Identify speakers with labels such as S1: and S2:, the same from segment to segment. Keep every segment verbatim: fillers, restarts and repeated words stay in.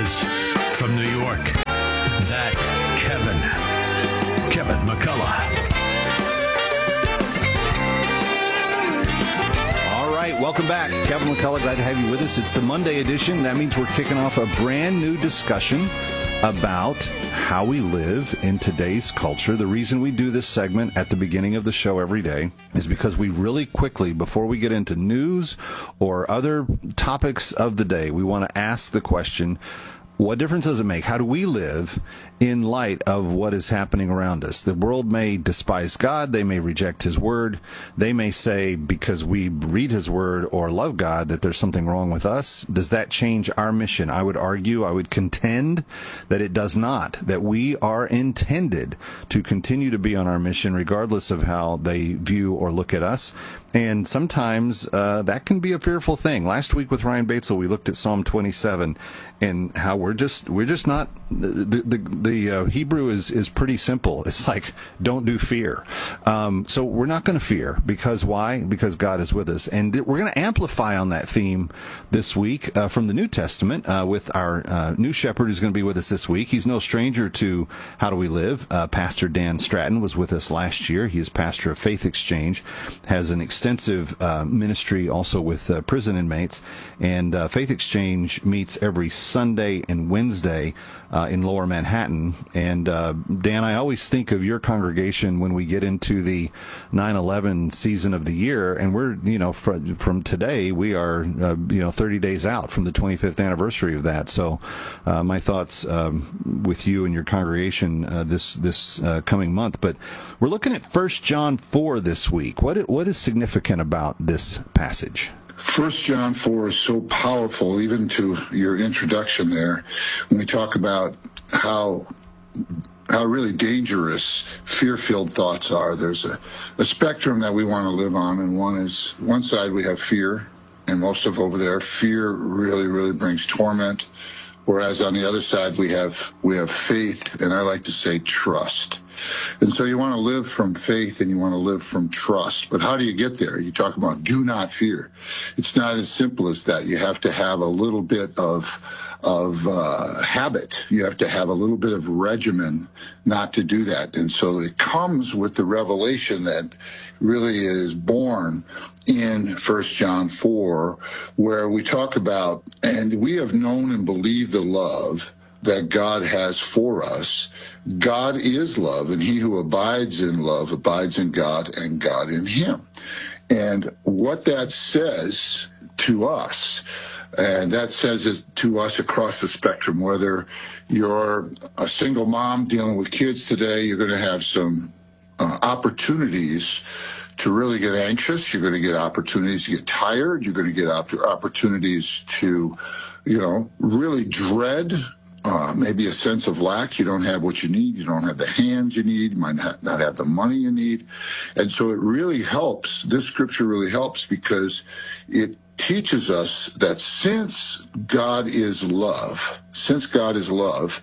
S1: is, from New York, that Kevin, Kevin McCullough.
S2: All right, welcome back. Kevin McCullough, glad to have you with us. It's the Monday edition. That means we're kicking off a brand new discussion about how we live in today's culture. The reason we do this segment at the beginning of the show every day is because we really quickly, before we get into news or other topics of the day, we want to ask the question, what difference does it make? How do we live in light of what is happening around us? The world may despise God. They may reject his word. They may say because we read his word or love God that there's something wrong with us. Does that change our mission? I would argue, I would contend that it does not, that we are intended to continue to be on our mission regardless of how they view or look at us. And sometimes uh, that can be a fearful thing. Last week with Ryan Batesel, we looked at Psalm twenty-seven and how we're just we're just not the the, the uh, Hebrew is is pretty simple. It's like don't do fear. Um, so we're not going to fear because why? Because God is with us, and we're going to amplify on that theme this week uh, from the New Testament uh, with our uh, new shepherd who's going to be with us this week. He's no stranger to How Do We Live. Uh, Pastor Dan Stratton was with us last year. He is pastor of Faith Exchange, has an extensive uh, ministry also with uh, prison inmates, and uh, Faith Exchange meets every Sunday and Wednesday uh, in Lower Manhattan. And uh, Dan, I always think of your congregation when we get into the nine eleven season of the year, and we're, you know, fr- from today, we are, uh, you know, thirty days out from the twenty-fifth anniversary of that. So uh, my thoughts um, with you and your congregation uh, this this uh, coming month. But we're looking at First John four this week. What what is significant about this passage?
S3: First John four is so powerful, even to your introduction there, when we talk about how how really dangerous fear-filled thoughts are. There's a, a spectrum that we want to live on, and one is one side we have fear, and most of over there, fear really, really brings torment. Whereas on the other side we have we have faith, and I like to say trust. And so you want to live from faith and you want to live from trust. But how do you get there? You talk about do not fear. It's not as simple as that. You have to have a little bit of of uh, habit. You have to have a little bit of regimen not to do that. And so it comes with the revelation that really is born in First John four, where we talk about, and we have known and believed the love that God has for us. God is love, and he who abides in love abides in God and God in him. And what that says to us, and that says it to us across the spectrum, whether you're a single mom dealing with kids today, you're going to have some uh, opportunities to really get anxious. You're going to get opportunities to get tired. You're going to get op- opportunities to, you know, really dread Uh, maybe a sense of lack. You don't have what you need. You don't have the hands you need. You might not have the money you need. And so it really helps. This scripture really helps because it teaches us that since God is love, since God is love,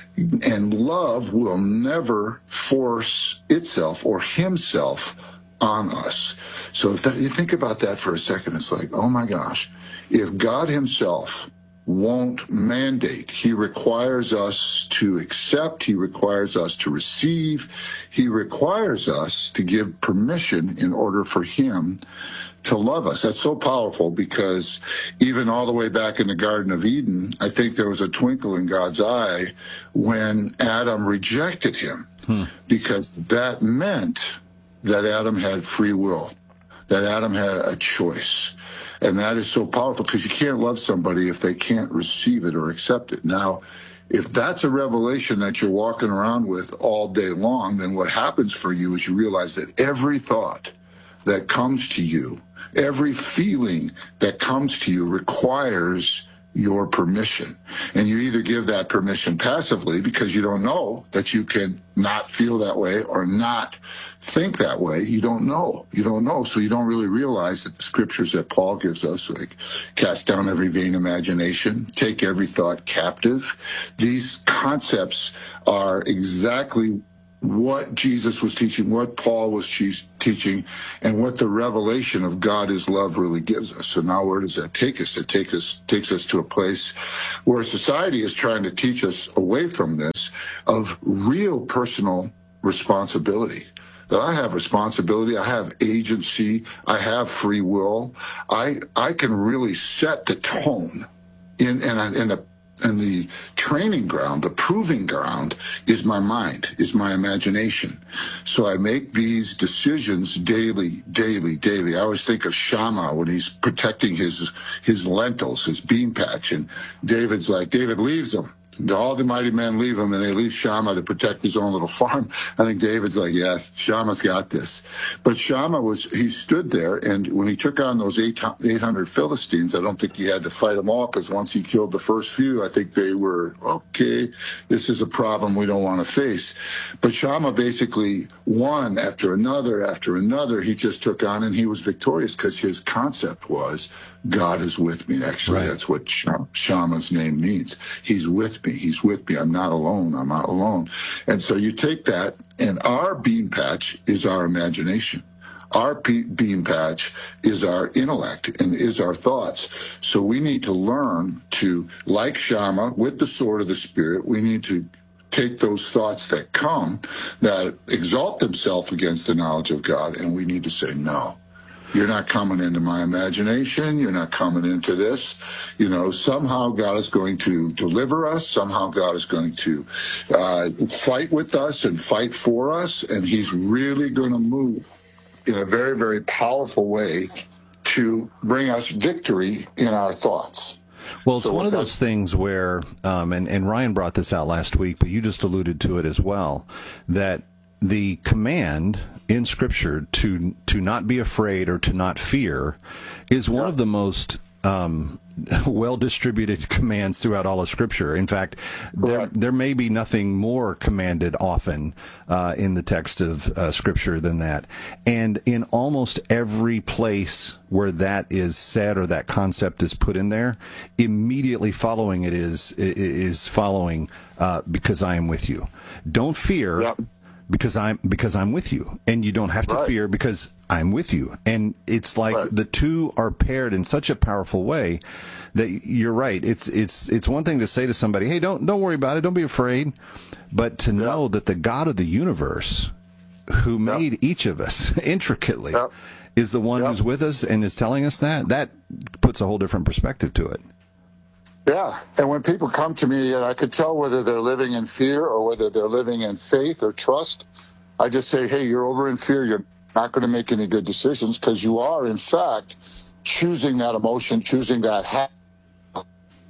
S3: and love will never force itself or himself on us. So if that, you think about that for a second, it's like, oh my gosh, if God himself won't mandate. He requires us to accept. He requires us to receive. He requires us to give permission in order for him to love us. That's so powerful because even all the way back in the Garden of Eden, I think there was a twinkle in God's eye when Adam rejected him hmm. because that meant that Adam had free will, that Adam had a choice. And that is so powerful because you can't love somebody if they can't receive it or accept it. Now, if that's a revelation that you're walking around with all day long, then what happens for you is you realize that every thought that comes to you, every feeling that comes to you requires your permission. And you either give that permission passively because you don't know that you can not feel that way or not think that way. You don't know. You don't know. So you don't really realize that the scriptures that Paul gives us, like cast down every vain imagination, take every thought captive. These concepts are exactly what Jesus was teaching, what Paul was teaching, and what the revelation of God is love really gives us. So now where does that take us? It takes us takes us to a place where society is trying to teach us away from this, of real personal responsibility. That I have responsibility, I have agency, I have free will. I I can really set the tone in in, in the And the training ground, the proving ground, is my mind, is my imagination. So I make these decisions daily, daily, daily. I always think of Shammah when he's protecting his his lentils, his bean patch, and David's like, David leaves them. All the mighty men leave him, and they leave Shammah to protect his own little farm. I think David's like, yeah, Shammah's got this. But Shammah was, he stood there, and when he took on those eight hundred Philistines, I don't think he had to fight them all, because once he killed the first few, I think they were, okay, this is a problem we don't want to face. But Shammah basically one after another after another, he just took on, and he was victorious because his concept was, God is with me. Actually, right. That's what Shammah's name means. He's with me. He's with me. I'm not alone. I'm not alone. And so you take that, and our bean patch is our imagination. Our bean patch is our intellect and is our thoughts. So we need to learn to, like Shammah, with the sword of the Spirit, we need to take those thoughts that come, that exalt themselves against the knowledge of God, and we need to say no. You're not coming into my imagination. You're not coming into this. You know, somehow God is going to deliver us. Somehow God is going to uh, fight with us and fight for us. And he's really going to move in a very, very powerful way to bring us victory in our thoughts.
S2: Well, it's so one of those things where, um, and, and Ryan brought this out last week, but you just alluded to it as well, that the command in Scripture to to not be afraid or to not fear is one yeah. of the most um, well-distributed commands throughout all of Scripture. In fact, there right. there may be nothing more commanded often uh, in the text of uh, Scripture than that. And in almost every place where that is said or that concept is put in there, immediately following it is is following uh, because I am with you. Don't fear. Yep. Because I'm because I'm with you, and you don't have to right. fear because I'm with you, and it's like right. the two are paired in such a powerful way that you're right. It's it's it's one thing to say to somebody, "Hey, don't don't worry about it, don't be afraid," but to know yeah. that the God of the universe, who made yeah. each of us intricately, yeah. is the one yeah. who's with us and is telling us that. That puts a whole different perspective to it.
S3: Yeah, and when people come to me, and I could tell whether they're living in fear or whether they're living in faith or trust, I just say, hey, you're over in fear. You're not going to make any good decisions because you are, in fact, choosing that emotion, choosing that ha-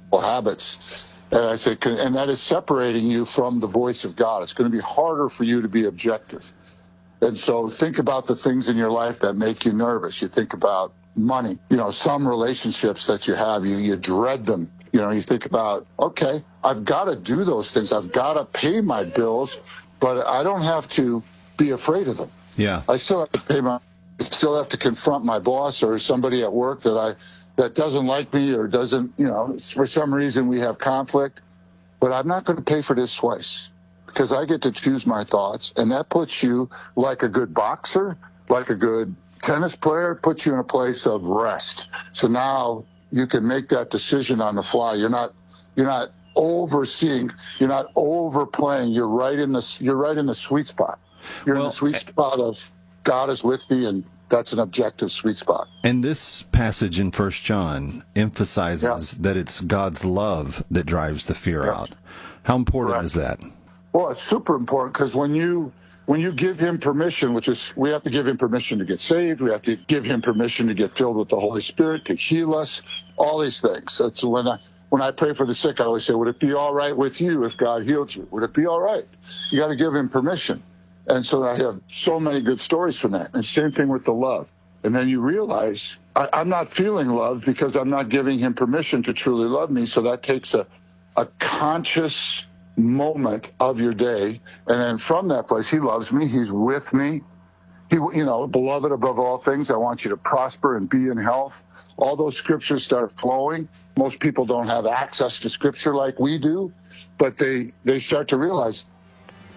S3: habits. And I say, and that is separating you from the voice of God. It's going to be harder for you to be objective. And so think about the things in your life that make you nervous. You think about money, you know, some relationships that you have, you, you dread them. You know, you think about, okay, I've got to do those things. I've got to pay my bills, but I don't have to be afraid of them.
S2: Yeah.
S3: I still have to pay my, I still have to confront my boss or somebody at work that I, that doesn't like me or doesn't, you know, for some reason we have conflict, but I'm not going to pay for this twice because I get to choose my thoughts. And that puts you, like a good boxer, like a good tennis player, puts you in a place of rest. So now you can make that decision on the fly. You're not, you're not overseeing. You're not overplaying. You're right in the, you're right in the sweet spot. You're well, in the sweet spot of God is with me, and that's an objective sweet spot.
S2: And this passage in First John emphasizes yeah. that it's God's love that drives the fear yes. out. How important Correct. Is that?
S3: Well, it's super important because when you when you give him permission, which is we have to give him permission to get saved, we have to give him permission to get filled with the Holy Spirit, to heal us, all these things. That's when I when I pray for the sick, I always say, would it be all right with you if God healed you? Would it be all right? You got to give him permission. And so I have so many good stories from that. And same thing with the love. And then you realize I, I'm not feeling love because I'm not giving him permission to truly love me. So that takes a, a conscious moment of your day. And then from that place, he loves me. He's with me. He, you know, beloved above all things, I want you to prosper and be in health. All those scriptures start flowing. Most people don't have access to scripture like we do, but they, they start to realize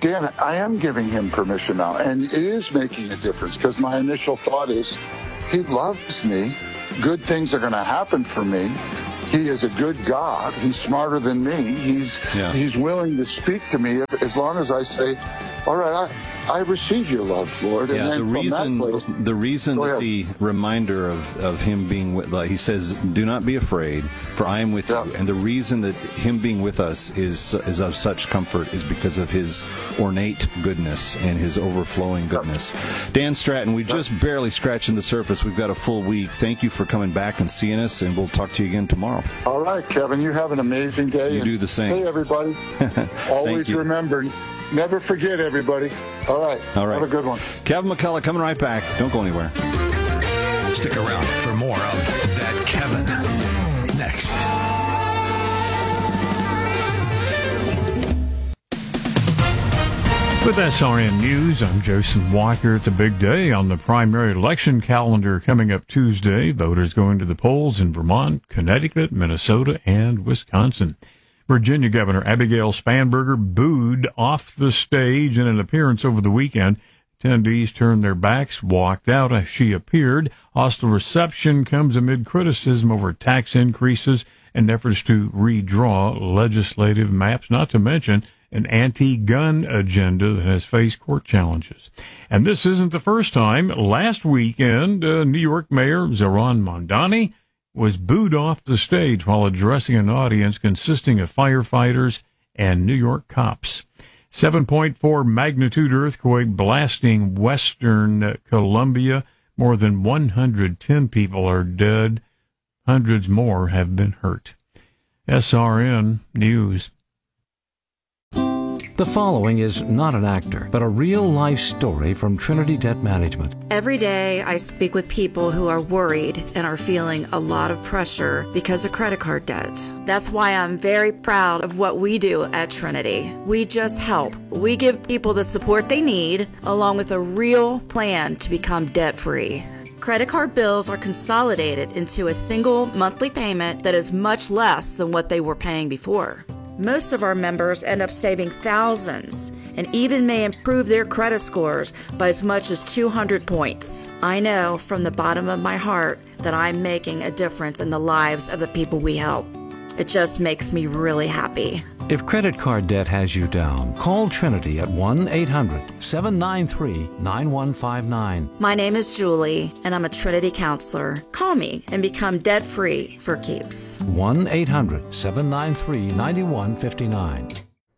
S3: Dan, I am giving him permission now, and it is making a difference because my initial thought is, he loves me. Good things are going to happen for me. He is a good God. He's smarter than me. He's yeah. he's willing to speak to me as long as I say, all right, I, I receive your love, Lord. And
S2: yeah,
S3: then
S2: the
S3: from
S2: reason
S3: that place,
S2: the reason that the reminder of, of him being with, like he says, do not be afraid, for I am with yeah. you. And the reason that him being with us is is of such comfort is because of his ornate goodness and his overflowing goodness. Yeah. Dan Stratton, we just barely scratching the surface. We've got a full week. Thank you for coming back and seeing us, and we'll talk to you again tomorrow.
S3: All right, Kevin, you have an amazing day.
S2: You do the same.
S3: Hey, everybody. Always remember, never forget, everybody. All right.
S2: All right.
S3: Have a good one.
S2: Kevin McCullough coming right back. Don't go anywhere.
S1: Stick around for more of That Kevin next.
S4: With S R N News, I'm Jason Walker. It's a big day on the primary election calendar coming up Tuesday. Voters going to the polls in Vermont, Connecticut, Minnesota, and Wisconsin. Virginia Governor Abigail Spanberger booed off the stage in an appearance over the weekend. Attendees turned their backs, walked out as she appeared. Hostile reception comes amid criticism over tax increases and efforts to redraw legislative maps, not to mention an anti-gun agenda that has faced court challenges. And this isn't the first time. Last weekend, uh, New York Mayor Zohran Mamdani was booed off the stage while addressing an audience consisting of firefighters and New York cops. seven point four magnitude earthquake blasting western Colombia. More than one hundred ten people are dead. Hundreds more have been hurt. S R N News.
S5: The following is not an actor, but a real-life story from Trinity Debt Management.
S6: Every day I speak with people who are worried and are feeling a lot of pressure because of credit card debt. That's why I'm very proud of what we do at Trinity. We just help. We give people the support they need, along with a real plan to become debt-free. Credit card bills are consolidated into a single monthly payment that is much less than what they were paying before. Most of our members end up saving thousands and even may improve their credit scores by as much as two hundred points. I know from the bottom of my heart that I'm making a difference in the lives of the people we help. It just makes me really happy.
S5: If credit card debt has you down, call Trinity at one eight hundred seven nine three nine one five nine.
S6: My name is Julie, and I'm a Trinity counselor. Call me and become debt-free for keeps.
S5: one eight hundred seven nine three nine one five nine.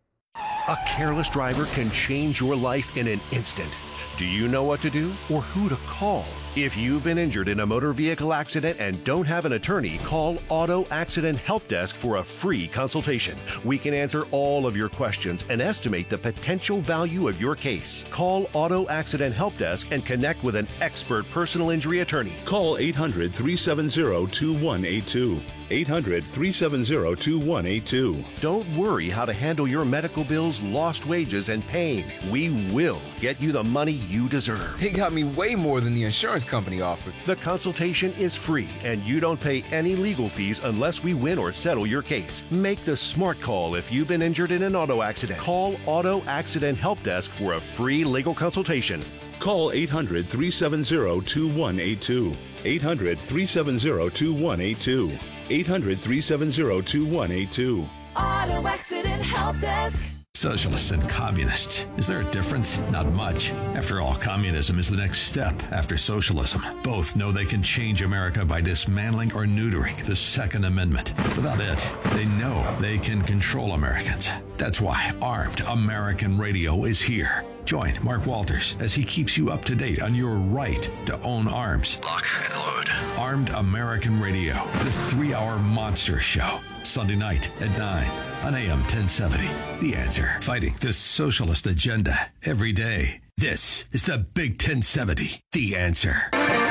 S7: A careless driver can change your life in an instant. Do you know what to do or who to call? If you've been injured in a motor vehicle accident and don't have an attorney, call Auto Accident Help Desk for a free consultation. We can answer all of your questions and estimate the potential value of your case. Call Auto Accident Help Desk and connect with an expert personal injury attorney.
S8: Call eight hundred three seven zero two one eight two. eight hundred three seven zero two one eight two.
S7: Don't worry how to handle your medical bills, lost wages, and pain. We will get you the money you deserve.
S9: They got me way more than the insurance company offered.
S7: The consultation is free, and you don't pay any legal fees unless we win or settle your case. Make the smart call if you've been injured in an auto accident. Call Auto Accident Help Desk for a free legal consultation.
S8: Call eight hundred three seven zero two one eight two. eight hundred three seven zero two one eight two. eight hundred three seven zero two one eight two.
S10: Auto Accident Help Desk.
S1: Socialists and communists. Is there a difference? Not much. After all, communism is the next step after socialism. Both know they can change America by dismantling or neutering the Second Amendment. Without it, they know they can control Americans. That's why Armed American Radio is here. Join Mark Walters as he keeps you up to date on your right to own arms.
S11: Lock and load.
S1: Armed American Radio, the three-hour monster show. Sunday night at nine on A M ten seventy. The Answer. Fighting the socialist agenda every day. This is the Big ten seventy. The Answer.